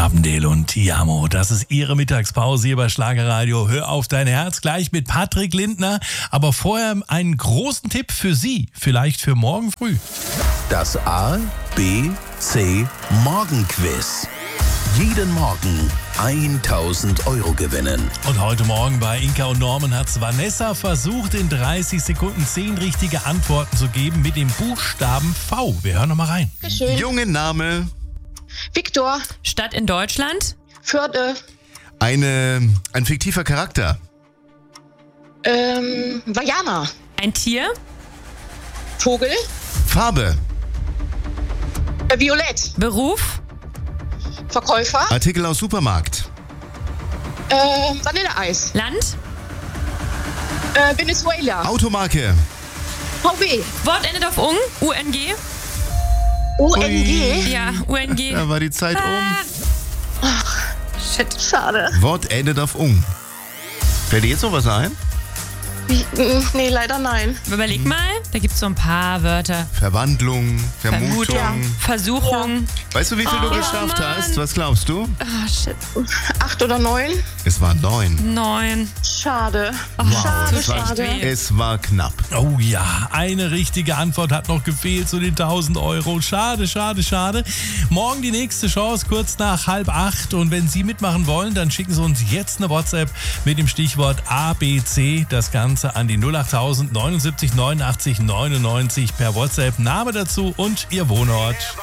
Chippendale und Tiamo. Das ist Ihre Mittagspause hier bei Schlagerradio. Hör auf dein Herz, gleich mit Patrick Lindner. Aber vorher einen großen Tipp für Sie, vielleicht für morgen früh. Das A, B, C Morgenquiz. Jeden Morgen 1.000 € gewinnen. Und heute Morgen bei Inka und Norman hat Vanessa versucht, in 30 Sekunden 10 richtige Antworten zu geben mit dem Buchstaben V. Wir hören noch mal rein. Schön. Junge Name. Viktor. Stadt in Deutschland? Förde. Ein fiktiver Charakter. Vajana. Ein Tier? Vogel. Farbe. Violett. Beruf? Verkäufer. Artikel aus Supermarkt. Vanilleeis. Land? Venezuela. Automarke. VW. Wort endet auf ung? UNG? UNG. Ja, UNG. Da war die Zeit um. Shit. Schade. Wort endet auf ung. Fällt dir jetzt noch was ein? Nee, leider nein. Überleg mal, da gibt es so ein paar Wörter. Verwandlung, Vermutung. Versuchung. Weißt du, wie viel du geschafft Mann. hast? Was glaubst du? Ah, shit. 8 oder 9? Es waren 9. 9. Schade. Wow, tut echt weh. es war knapp. Oh ja, eine richtige Antwort hat noch gefehlt zu den 1.000 €. Schade, schade, schade. Morgen die nächste Chance, kurz nach 7:30. Und wenn Sie mitmachen wollen, dann schicken Sie uns jetzt eine WhatsApp mit dem Stichwort ABC. Das Ganze an die 08000 79 89 99 per WhatsApp. Name dazu und Ihr Wohnort.